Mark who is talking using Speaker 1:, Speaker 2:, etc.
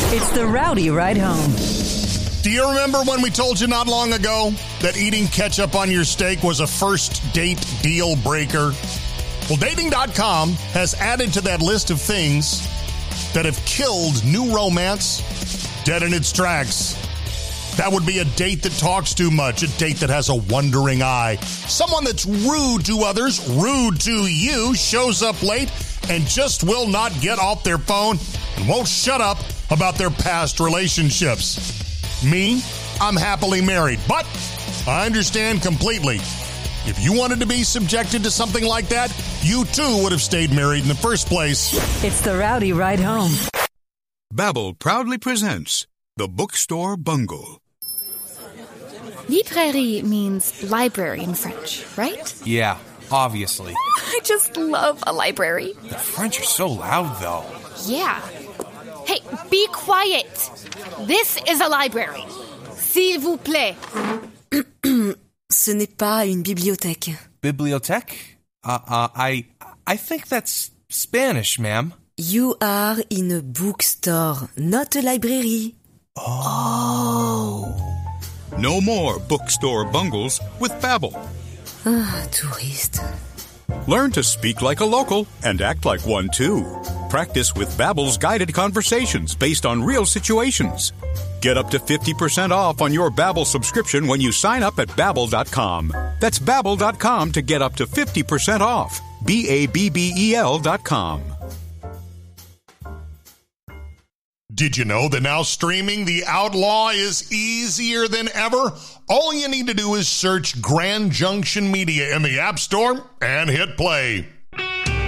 Speaker 1: It's the Rowdy Ride Home.
Speaker 2: Do you remember when we told you not long ago that eating ketchup on your steak was a first date deal breaker? Well, Dating.com has added to that list of things that have killed new romance dead in its tracks. That would be a date that talks too much, a date that has a wandering eye, someone that's rude to others, rude to you, shows up late, and just will not get off their phone and won't shut up about their past relationships. Me, I'm happily married, but I understand completely. If you wanted to be subjected to something like that, you too would have stayed married in the first place.
Speaker 1: It's the Rowdy Ride Home.
Speaker 3: Babbel proudly presents The Bookstore Bungle.
Speaker 4: Librairie means library in French, right?
Speaker 5: Yeah, obviously.
Speaker 4: I just love a library.
Speaker 5: The French are so loud, though.
Speaker 4: Yeah. Hey, be quiet. This is a library. S'il vous plaît.
Speaker 6: Ce n'est pas une bibliothèque.
Speaker 5: Bibliothèque? I think that's Spanish, ma'am.
Speaker 6: You are in a bookstore, not a library.
Speaker 3: Oh. No more bookstore bungles with Babbel.
Speaker 6: Ah, touriste.
Speaker 3: Learn to speak like a local and act like one too. Practice with Babbel's guided conversations based on real situations. Get up to 50% off on your Babbel subscription when you sign up at Babbel.com. That's Babbel.com to get up to 50% off. Babbel.com.
Speaker 2: Did you know that now streaming The Outlaw is easier than ever? All you need to do is search Grand Junction Media in the App Store and hit play.